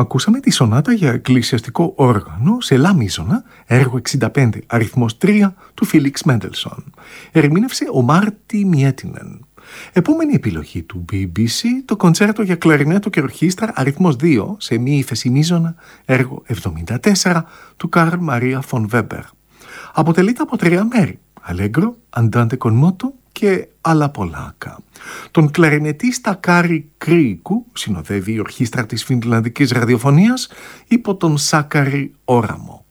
Ακούσαμε τη σονάτα για εκκλησιαστικό όργανο σε λα μίζωνα, έργο 65, αριθμός 3 του Φίλιξ Μέντελσον. Ερμήνευσε ο Μάρτι Μιέτινεν. Επόμενη επιλογή του BBC, το κοντσέρτο για κλαρινέτο και ορχήστρα αριθμός 2 σε μη ύφεση μίζωνα, έργο 74 του Καρλ Μαρία φον Βέμπερ. Αποτελείται από 3 μέρη, αλέγκρο, αντάντε κον μότο και άλλα πολλάκα. Τον κλαρινετίστα Κάρι Κρίκου συνοδεύει η ορχήστρα της Φινλανδικής Ραδιοφωνίας υπό τον Σάκαρη Όραμο.